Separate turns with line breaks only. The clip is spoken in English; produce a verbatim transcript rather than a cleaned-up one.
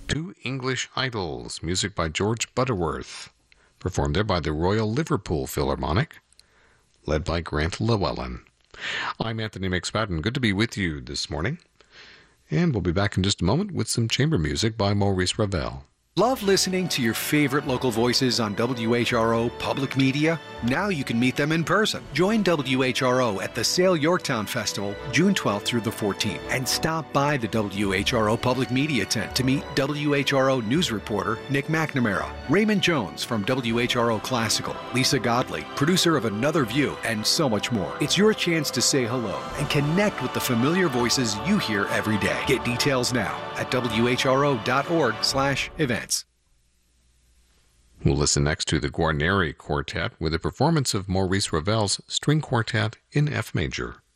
Two English Idols, music by George Butterworth, performed there by the Royal Liverpool Philharmonic, led by Grant Llewellyn. I'm Anthony McSpadden. Good to be with you this morning. And we'll be back in just a moment with some chamber music by Maurice Ravel.
Love listening to your favorite local voices on W H R O Public Media? Now you can meet them in person. Join W H R O at the Sale Yorktown Festival, June twelfth through the fourteenth, and stop by the W H R O Public Media tent to meet W H R O news reporter Nick McNamara, Raymond Jones from W H R O Classical, Lisa Godley, producer of Another View, and so much more. It's your chance to say hello and connect with the familiar voices you hear every day. Get details now at W H R O dot org slash events.
We'll listen next to the Guarneri Quartet with a performance of Maurice Ravel's String Quartet in F major.